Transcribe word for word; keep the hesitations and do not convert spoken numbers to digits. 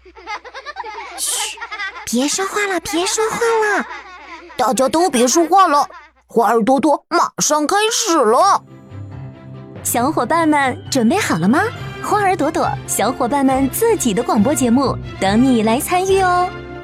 嘘，别说话了，别说话了，大家都别说话了，花儿朵朵马上开始了。 小伙伴们准备好了吗？花儿朵朵小伙伴们自己的广播节目等你来参与哦。